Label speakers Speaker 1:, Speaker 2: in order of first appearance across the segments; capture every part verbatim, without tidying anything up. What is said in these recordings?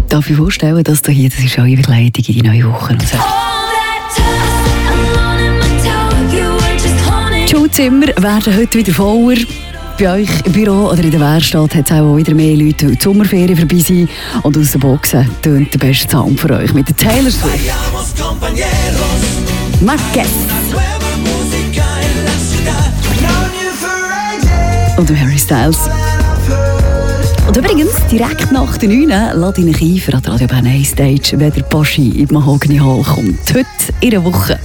Speaker 1: darf ich vorstellen, dass du hier, das ist eure Begleitung in die neue Woche. Die Schulzimmer werden heute wieder voller. Bei euch im Büro oder in der Werkstatt hat es auch wieder mehr Leute, die die Sommerferien vorbei sind. Und aus den Boxen tönt der beste Sound für euch mit der Taylor Swift. Marquez. Und dem Harry Styles. Und übrigens, direkt nach der neun lade ich euch ein für die Radio Bern eins Stage, wenn der Paschi in die Mahogany Hall kommt. Heute in einer Woche.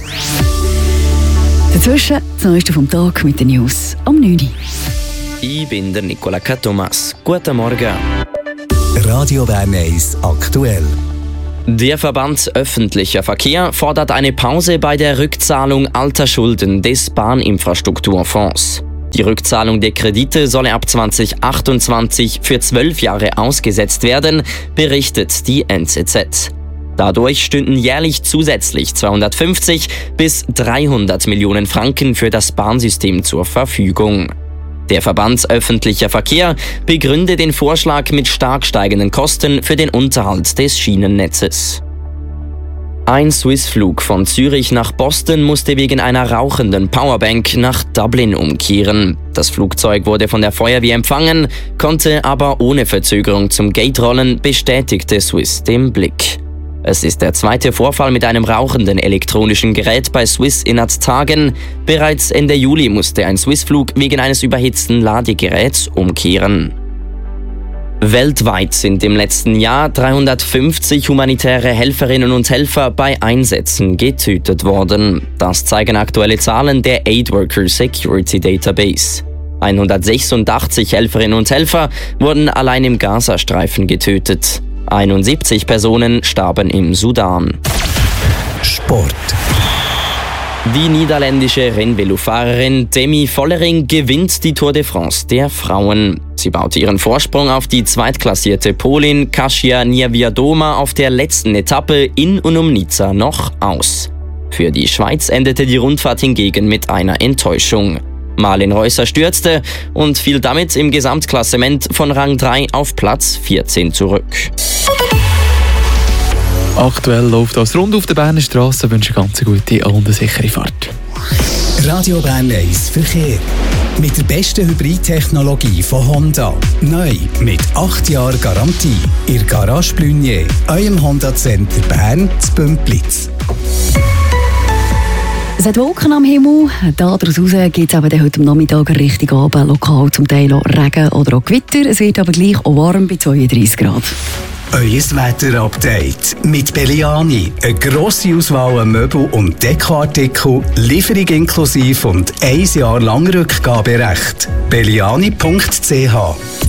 Speaker 1: Dazwischen das Neueste vom Tag mit den News am neun Uhr.
Speaker 2: Ich bin der Nicola Thomas. Guten Morgen.
Speaker 3: Radio Bern eins aktuell.
Speaker 2: Der Verband Öffentlicher Verkehr fordert eine Pause bei der Rückzahlung alter Schulden des Bahninfrastrukturfonds. Die Rückzahlung der Kredite solle ab zwanzig achtundzwanzig für zwölf Jahre ausgesetzt werden, berichtet die N Z Z. Dadurch stünden jährlich zusätzlich zweihundertfünfzig bis dreihundert Millionen Franken für das Bahnsystem zur Verfügung. Der Verband Öffentlicher Verkehr begründet den Vorschlag mit stark steigenden Kosten für den Unterhalt des Schienennetzes. Ein Swiss-Flug von Zürich nach Boston musste wegen einer rauchenden Powerbank nach Dublin umkehren. Das Flugzeug wurde von der Feuerwehr empfangen, konnte aber ohne Verzögerung zum Gate rollen, bestätigte Swiss dem Blick. Es ist der zweite Vorfall mit einem rauchenden elektronischen Gerät bei Swiss innerhalb Tagen. Bereits Ende Juli musste ein Swiss-Flug wegen eines überhitzten Ladegeräts umkehren. Weltweit sind im letzten Jahr dreihundertfünfzig humanitäre Helferinnen und Helfer bei Einsätzen getötet worden. Das zeigen aktuelle Zahlen der Aid Worker Security Database. hundertsechsundachtzig Helferinnen und Helfer wurden allein im Gazastreifen getötet. einundsiebzig Personen starben im Sudan.
Speaker 3: Sport.
Speaker 2: Die niederländische Rennvelofahrerin Demi Vollering gewinnt die Tour de France der Frauen. Sie baute ihren Vorsprung auf die zweitklassierte Polin Kasia Niewiadoma auf der letzten Etappe in und um Nizza noch aus. Für die Schweiz endete die Rundfahrt hingegen mit einer Enttäuschung. Marlen Reusser stürzte und fiel damit im Gesamtklassement von Rang drei auf Platz vierzehn zurück.
Speaker 4: Aktuell läuft das rund auf der Berner Straße. Ich wünsche eine ganz gute und eine sichere Fahrt.
Speaker 3: Radio Bern eins Verkehr. Mit der besten Hybridtechnologie von Honda. Neu mit acht Jahren Garantie. Ihr Garage Blunier, eurem Honda Center Bern zu Bümplitz.
Speaker 1: Es hat Wolken am Himmel. Da daraus geht es eben heute am Nachmittag Richtung Abend lokal zum Teil auch Regen oder auch Gewitter. Es wird aber gleich auch warm bei zweiunddreißig Grad.
Speaker 3: Euer Wetter-Update mit Belliani. Eine grosse Auswahl an Möbel- und Dekoartikel, Lieferung inklusive und ein Jahr lang Rückgaberecht. belliani punkt c h